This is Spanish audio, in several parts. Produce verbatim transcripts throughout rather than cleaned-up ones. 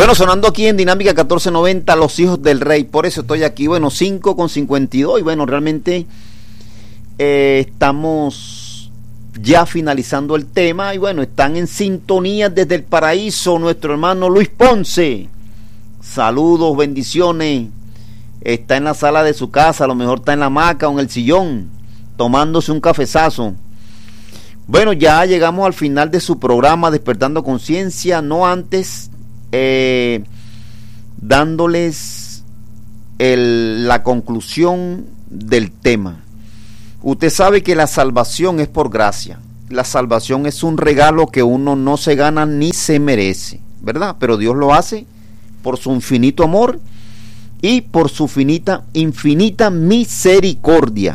Bueno, sonando aquí en Dinámica catorce noventa, Los Hijos del Rey. Por eso estoy aquí, bueno, cinco con cincuenta y dos. Y bueno, realmente eh, estamos ya finalizando el tema. Y bueno, están en sintonía desde el paraíso nuestro hermano Luis Ponce. Saludos, bendiciones. Está en la sala de su casa, a lo mejor está en la hamaca o en el sillón, tomándose un cafezazo. Bueno, ya llegamos al final de su programa Despertando Conciencia, no antes eh, dándoles el, la conclusión del tema. Usted sabe que la salvación es por gracia. La salvación es un regalo que uno no se gana ni se merece, ¿verdad? Pero Dios lo hace por su infinito amor y por su finita, infinita misericordia.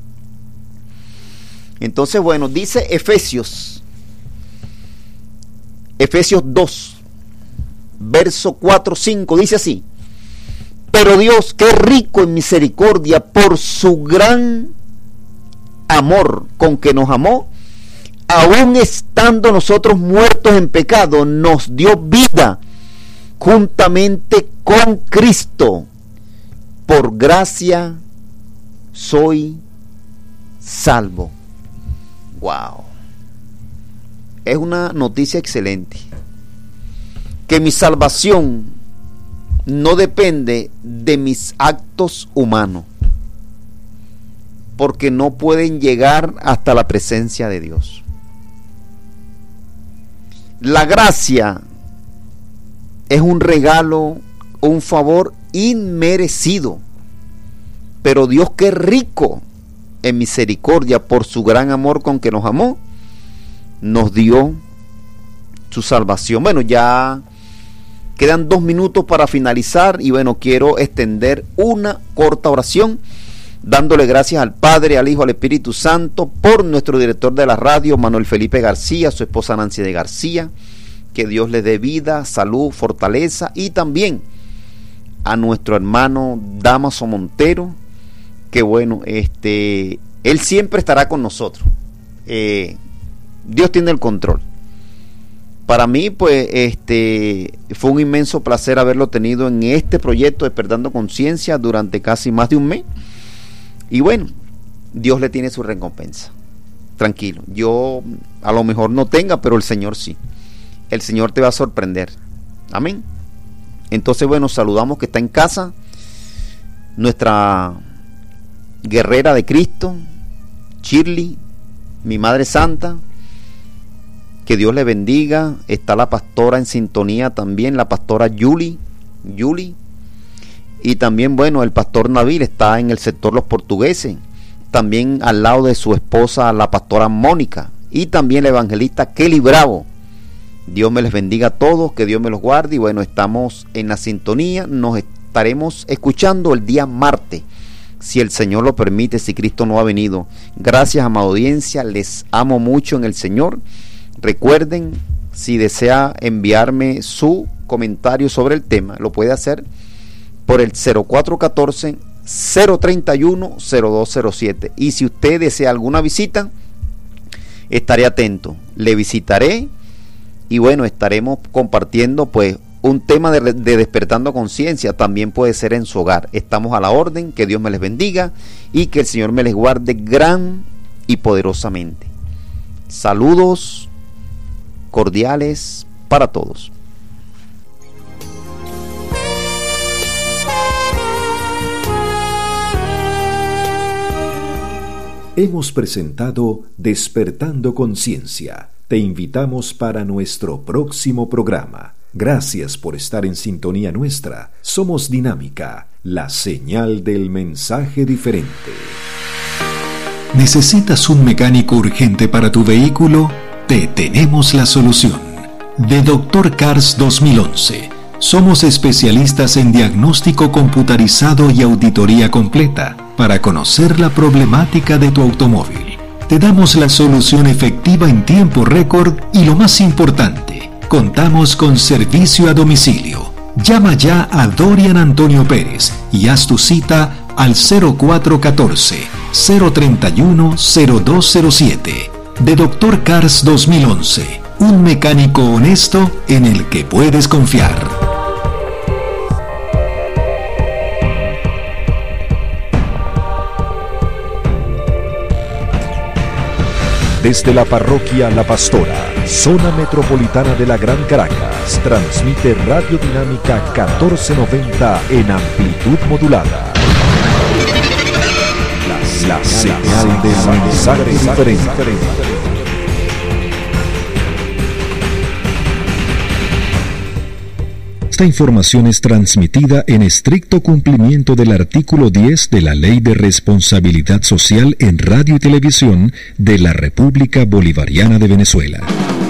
Entonces, bueno, dice Efesios, Efesios dos, verso cuatro, cinco, dice así: pero Dios, que es rico en misericordia, por su gran amor con que nos amó, aun estando nosotros muertos en pecado, nos dio vida juntamente con Cristo. Por gracia soy salvo. Wow. Es una noticia excelente. Que mi salvación no depende de mis actos humanos, porque no pueden llegar hasta la presencia de Dios. La gracia es un regalo, un favor inmerecido, pero Dios, que es rico en misericordia por su gran amor con que nos amó, nos dio su salvación. Bueno, ya quedan dos minutos para finalizar y bueno, quiero extender una corta oración dándole gracias al Padre, al Hijo, al Espíritu Santo por nuestro director de la radio, Manuel Felipe García, su esposa Nancy de García. Que Dios les dé vida, salud, fortaleza, y también a nuestro hermano Damaso Montero, que bueno, este, él siempre estará con nosotros. Eh, Dios tiene el control. Para mí, pues, este, fue un inmenso placer haberlo tenido en este proyecto Despertando Conciencia durante casi más de un mes. Y bueno, Dios le tiene su recompensa. Tranquilo, yo a lo mejor no tenga, pero el Señor sí. El Señor te va a sorprender. Amén. Entonces, bueno, saludamos que está en casa nuestra guerrera de Cristo, Shirley, mi Madre Santa. Que Dios le bendiga. Está la pastora en sintonía también, la pastora Yuli, Yuli. Y también, bueno, el pastor Nabil está en el sector Los Portugueses. También al lado de su esposa, la pastora Mónica. Y también la evangelista Kelly Bravo. Dios me les bendiga a todos, que Dios me los guarde. Y bueno, estamos en la sintonía. Nos estaremos escuchando el día martes, si el Señor lo permite, si Cristo no ha venido. Gracias, amada audiencia, les amo mucho en el Señor. Recuerden, si desea enviarme su comentario sobre el tema, lo puede hacer por el cero cuatro uno cuatro, cero tres uno, cero dos cero siete. Y si usted desea alguna visita, estaré atento, le visitaré. Y bueno, estaremos compartiendo pues un tema de, de Despertando Conciencia. También puede ser en su hogar. Estamos a la orden. Que Dios me les bendiga y que el Señor me les guarde gran y poderosamente. Saludos cordiales para todos. Hemos presentado Despertando Conciencia. Te invitamos para nuestro próximo programa. Gracias por estar en sintonía nuestra. Somos Dinámica, la señal del mensaje diferente. ¿Necesitas un mecánico urgente para tu vehículo? Te tenemos la solución. De Doctor Cars dos mil once. Somos especialistas en diagnóstico computarizado y auditoría completa para conocer la problemática de tu automóvil. Te damos la solución efectiva en tiempo récord y lo más importante, contamos con servicio a domicilio. Llama ya a Dorian Antonio Pérez y haz tu cita al cero cuatro uno cuatro, cero tres uno, cero dos cero siete. De Doctor Cars dos mil once, un mecánico honesto en el que puedes confiar. Desde la parroquia La Pastora, zona metropolitana de la Gran Caracas, transmite Radio Dinámica catorce noventa en amplitud modulada. La, la señal del mensaje diferente. Esta información es transmitida en estricto cumplimiento del artículo diez de la Ley de Responsabilidad Social en Radio y Televisión de la República Bolivariana de Venezuela.